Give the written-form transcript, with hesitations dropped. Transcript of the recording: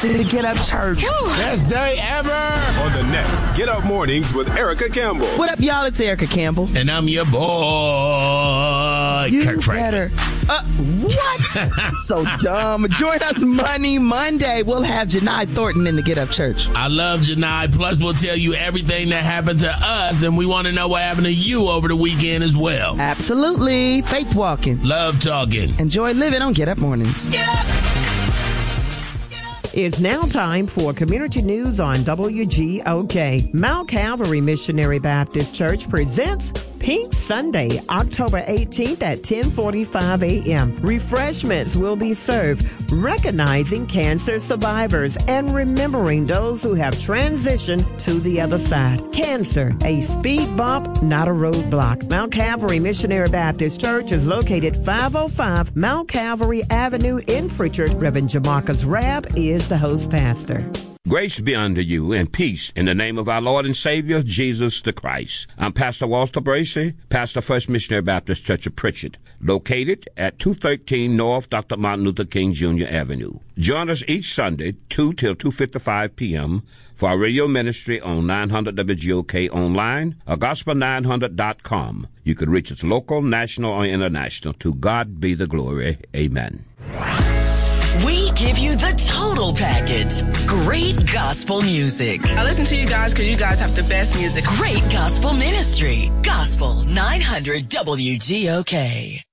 The Get Up Church. Best day ever. On the next Get Up Mornings with Erica Campbell. What up, y'all? It's Erica Campbell. And I'm your boy, Kirk Franklin. What? So dumb. Join us Monday. We'll have Janai Thornton in the Get Up Church. I love Janai. Plus, we'll tell you everything that happened to us, and we want to know what happened to you over the weekend as well. Absolutely. Faith walking. Love talking. Enjoy living on Get Up Mornings. Get up! It's now time for community news on WGOK. Mount Calvary Missionary Baptist Church presents Pink Sunday, October 18th at 10:45 a.m. Refreshments will be served, recognizing cancer survivors and remembering those who have transitioned to the other side. Cancer, a speed bump, not a roadblock. Mount Calvary Missionary Baptist Church is located 505 Mount Calvary Avenue in Pritchard. Reverend Jamarcus Rabb is the host pastor. Grace be unto you and peace in the name of our Lord and Savior, Jesus the Christ. I'm Pastor Walter Bracey, pastor First Missionary Baptist Church of Pritchard, located at 213 North Dr. Martin Luther King Jr. Avenue. Join us each Sunday, 2 till 2:55 p.m. for our radio ministry on 900 WGOK online or gospel900.com. You can reach us local, national, or international. To God be the glory. Amen. We give you the total package. Great gospel music. I listen to you guys because you guys have the best music. Great gospel ministry. Gospel 900 WGOK.